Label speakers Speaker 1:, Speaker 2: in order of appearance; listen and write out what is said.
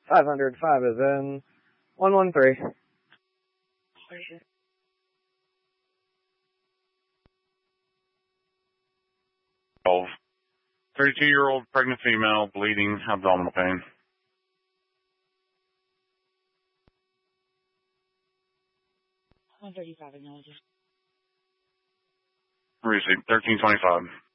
Speaker 1: 505 is in 113.
Speaker 2: 32-year-old pregnant female, bleeding, abdominal pain.
Speaker 3: $135 acknowledged.
Speaker 2: Receipt 1325.